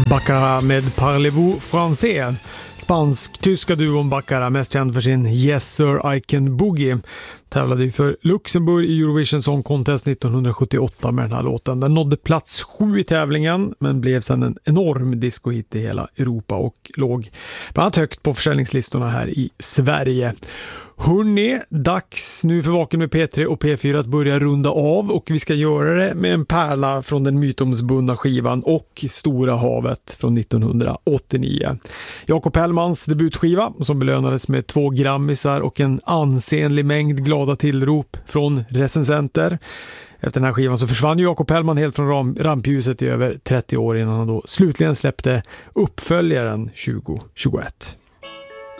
Baccarat med Parlez-vous français. Spansk-tyska duon Baccarat, mest känd för sin Yes Sir I Can Boogie, tävlade ju för Luxemburg i Eurovision Song Contest 1978 med den här låten. Den nådde plats 7 i tävlingen men blev sedan en enorm discohit i hela Europa och låg bland annat högt på försäljningslistorna här i Sverige. Hörrni, dags nu för Vaken med P3 och P4 att börja runda av, och vi ska göra det med en pärla från den mytomsbundna skivan Och Stora havet från 1989. Jakob Hellmans debutskiva som belönades med 2 grammisar och en ansenlig mängd glada tillrop från recensenter. Efter den här skivan så försvann Jakob Hellman helt från rampljuset i över 30 år innan han då slutligen släppte uppföljaren 2021.